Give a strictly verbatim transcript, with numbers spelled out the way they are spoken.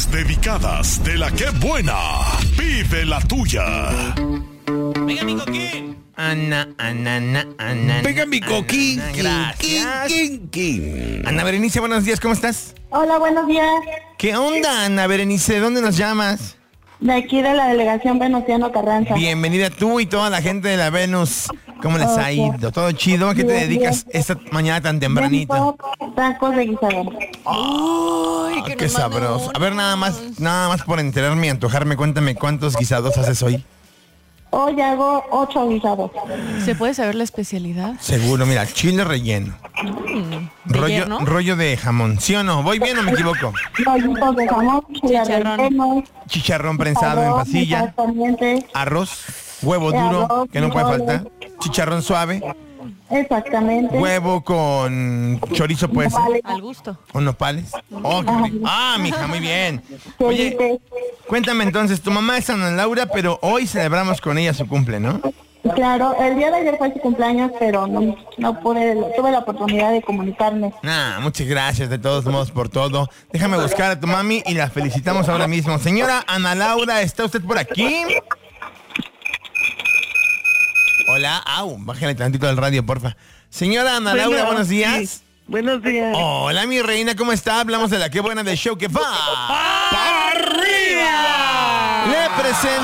Las dedicadas de la que buena. Vive la tuya. Venga, mi coquín. Ana, Ana, Ana, Ana. Venga, mi coquín. Ana, gracias. King, king. Ana Berenice, buenos días, ¿cómo estás? Hola, buenos días. ¿Qué onda, Ana Berenice? ¿De dónde nos llamas? De aquí de la delegación Venustiano Carranza. Bienvenida tú y toda la gente de la Venus. ¿Cómo les ha ido? ¿Todo chido? ¿A qué te Bien, dedicas bien. esta mañana tan tempranito? Vengo tacos de guisado. ¡Ay, qué sabroso! A ver, nada más, nada más por enterarme y antojarme, cuéntame cuántos guisados haces hoy. Hoy hago ocho guisados. ¿Se puede saber la especialidad? Seguro, mira, chile relleno. ¿De Rollo, yerno? rollo de jamón, ¿sí o no? ¿Voy bien o me equivoco? Rollitos de jamón, chile Chicharrón. relleno, Chicharrón prensado en arroz, pasilla, exactamente. arroz, huevo duro, Arroz, que no puede frijoles. faltar, chicharrón suave, Exactamente. huevo con chorizo, pues, Vale. Al gusto. o nopales. Oh, qué rico. Ah, mija, muy bien. Oye, Ceviche. cuéntame entonces, tu mamá es Ana Laura, pero hoy celebramos con ella su cumple, ¿no? Claro, el día de ayer fue su cumpleaños, pero no, no pude, tuve la oportunidad de comunicarme. Ah, muchas gracias de todos modos por todo. Déjame buscar a tu mami y la felicitamos ahora mismo. Señora Ana Laura, ¿está usted por aquí? Hola, au, bájale tantito del radio, porfa. Señora Ana Bueno, Laura, buenos días. sí. Buenos días. Hola, mi reina, ¿cómo está? Hablamos de la que buena del show que va. ¡Para arriba! Le presento